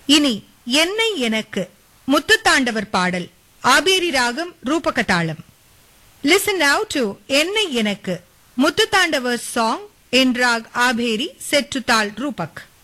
இனி என்னை எனக்கு முத்துத்தாண்டவர் பாடல் ஆபேரி ராகம் ரூபகதாளம். Listen now to என்னை எனக்கு Muthu Thandavar song in rag Abheri set to Tal Rupak.